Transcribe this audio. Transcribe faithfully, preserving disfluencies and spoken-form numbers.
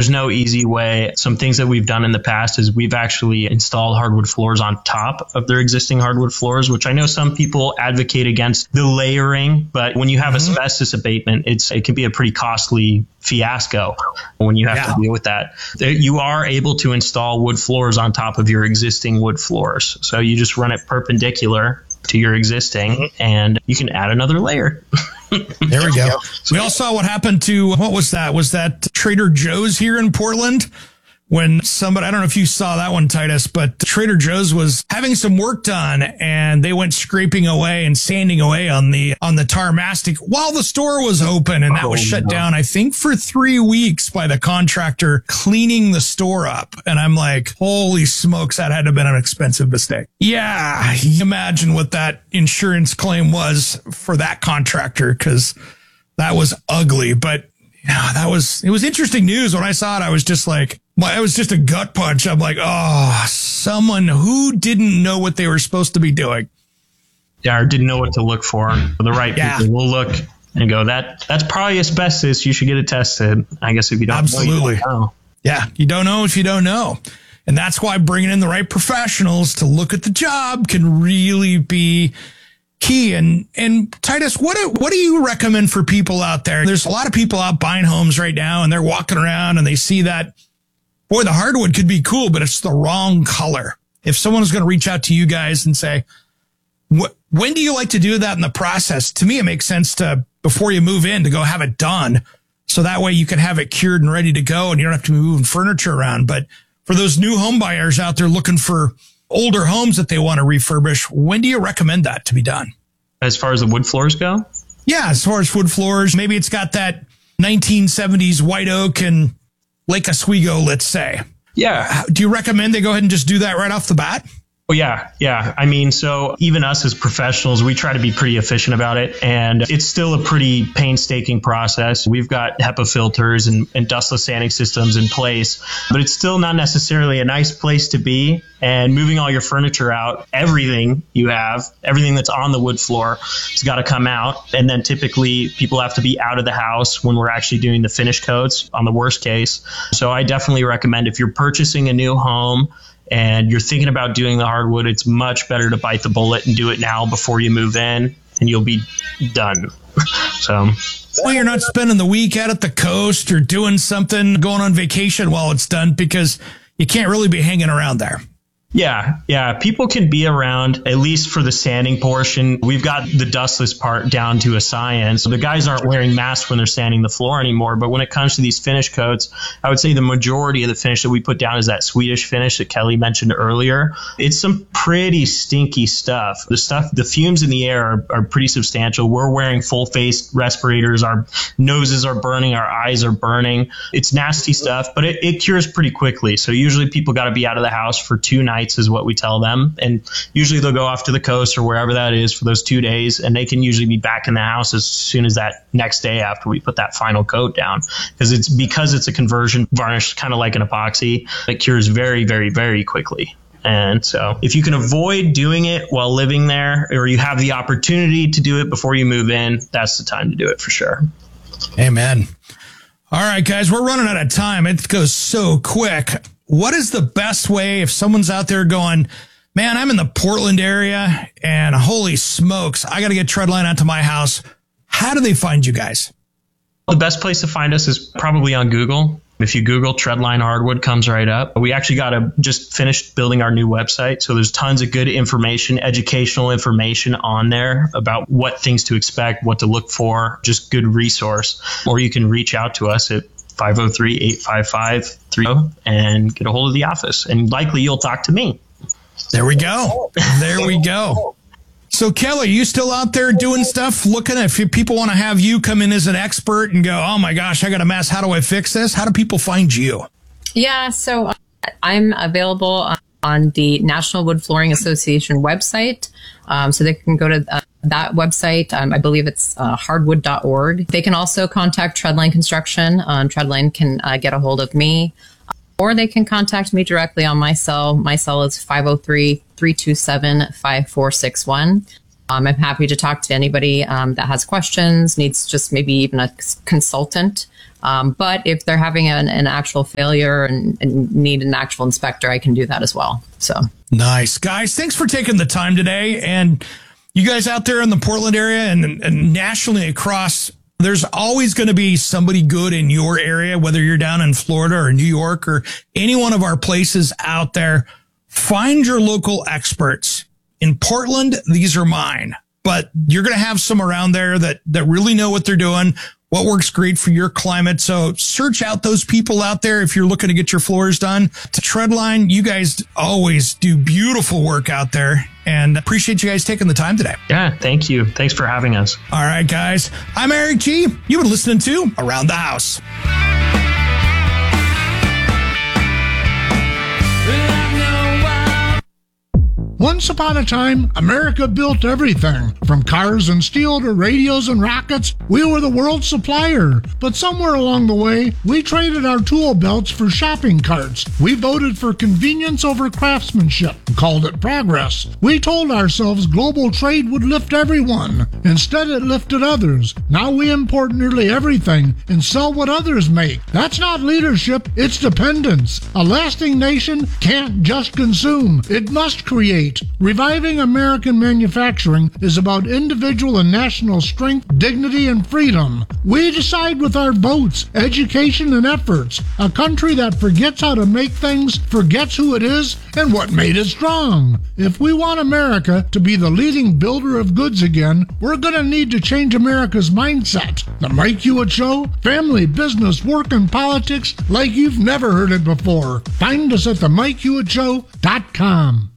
there's no easy way. Some things that we've done in the past is we've actually installed hardwood floors on top of their existing hardwood floors, which I know some people advocate against the layering, but when you have mm-hmm. asbestos abatement, it's it can be a pretty costly fiasco when you have yeah. to deal with that. You are able to install wood floors on top of your existing wood floors. So you just run it perpendicular to your existing mm-hmm. and you can add another layer. There we go. We all saw what happened to, what was that? Was that Trader Joe's here in Portland? When somebody, I don't know if you saw that one, Titus, but Trader Joe's was having some work done and they went scraping away and sanding away on the, on the tar mastic while the store was open. And that oh, was shut no. down, I think, for three weeks by the contractor cleaning the store up. And I'm like, holy smokes, that had to have been an expensive mistake. Yeah. Imagine what that insurance claim was for that contractor, because that was ugly. But yeah, that was, it was interesting news. When I saw it, I was just like, it was just a gut punch. I'm like, oh, someone who didn't know what they were supposed to be doing. Yeah, or didn't know what to look for. The right yeah. people will look and go, that that's probably asbestos. You should get it tested. I guess if you don't Absolutely. know, you don't know. Yeah, you don't know if you don't know. And that's why bringing in the right professionals to look at the job can really be key. And, and Titus, what do, what do you recommend for people out there? There's a lot of people out buying homes right now and they're walking around and they see that, boy, the hardwood could be cool, but it's the wrong color. If someone is going to reach out to you guys and say, when do you like to do that in the process? To me, it makes sense to, before you move in, to go have it done. So that way you can have it cured and ready to go and you don't have to be moving furniture around. But for those new home buyers out there looking for older homes that they want to refurbish, when do you recommend that to be done? As far as the wood floors go? Yeah, as far as wood floors, maybe it's got that nineteen seventies white oak and Lake Oswego, let's say. Yeah. Do you recommend they go ahead and just do that right off the bat? Oh, yeah. Yeah. I mean, so even us as professionals, we try to be pretty efficient about it. And it's still a pretty painstaking process. We've got HEPA filters and, and dustless sanding systems in place, but it's still not necessarily a nice place to be. And moving all your furniture out, everything you have, everything that's on the wood floor has got to come out. And then typically people have to be out of the house when we're actually doing the finish coats on the worst case. So I definitely recommend if you're purchasing a new home and you're thinking about doing the hardwood, it's much better to bite the bullet and do it now before you move in, and you'll be done. So, well, you're not spending the week out at the coast or doing something, going on vacation while it's done, because you can't really be hanging around there. Yeah, yeah. People can be around, at least for the sanding portion. We've got the dustless part down to a science. The guys aren't wearing masks when they're sanding the floor anymore. But when it comes to these finish coats, I would say the majority of the finish that we put down is that Swedish finish that Kelly mentioned earlier. It's some pretty stinky stuff. The stuff, the fumes in the air are, are pretty substantial. We're wearing full face respirators. Our noses are burning. Our eyes are burning. It's nasty stuff, but it, it cures pretty quickly. So usually people got to be out of the house for two nights. Is what we tell them, and usually they'll go off to the coast or wherever that is for those two days, and they can usually be back in the house as soon as that next day after we put that final coat down, because it's because it's a conversion varnish, kind of like an epoxy. It cures very, very, very quickly. And so if you can avoid doing it while living there, or you have the opportunity to do it before you move in, that's the time to do it for sure. Amen. All right, guys, we're running out of time. It goes so quick. What is the best way if someone's out there going, man, I'm in the Portland area and holy smokes, I got to get Treadline out to my house. How do they find you guys? The best place to find us is probably on Google. If you Google Treadline Hardwood, comes right up. We actually got to just finish building our new website. So there's tons of good information, educational information on there about what things to expect, what to look for, just good resource. Or you can reach out to us at five oh three, eight five five, three oh and get a hold of the office. And likely you'll talk to me. There we go. There we go. So, Kelly, you still out there doing stuff, looking if people want to have you come in as an expert and go, oh, my gosh, I got a mess. How do I fix this? How do people find you? Yeah, so I'm available on the National Wood Flooring Association website. Um, so they can go to uh, that website. Um, I believe it's uh, hardwood dot org. They can also contact Treadline Construction. Um, Treadline can uh, get a hold of me, or they can contact me directly on my cell. My cell is five oh three, three two seven, five four six one. Um, I'm happy to talk to anybody um, that has questions, needs just maybe even a consultant Um, but if they're having an, an actual failure and, and need an actual inspector, I can do that as well. So nice, guys. Thanks for taking the time today. And you guys out there in the Portland area and, and nationally across, there's always going to be somebody good in your area, whether you're down in Florida or New York or any one of our places out there. Find your local experts. In Portland, these are mine, but you're going to have some around there that, that really know what they're doing, what works great for your climate. So search out those people out there if you're looking to get your floors done. To Treadline, you guys always do beautiful work out there, and appreciate you guys taking the time today. Yeah, thank you. Thanks for having us. All right, guys. I'm Eric G. You've been listening to Around the House. Once upon a time, America built everything. From cars and steel to radios and rockets, we were the world's supplier. But somewhere along the way, we traded our tool belts for shopping carts. We voted for convenience over craftsmanship and called it progress. We told ourselves global trade would lift everyone. Instead, it lifted others. Now we import nearly everything and sell what others make. That's not leadership, it's dependence. A lasting nation can't just consume, it must create. Reviving American manufacturing is about individual and national strength, dignity, and freedom. We decide with our votes, education, and efforts. A country that forgets how to make things, forgets who it is, and what made it strong. If we want America to be the leading builder of goods again, we're going to need to change America's mindset. The Mike Hewitt Show, family, business, work, and politics like you've never heard it before. Find us at the mike hewitt show dot com.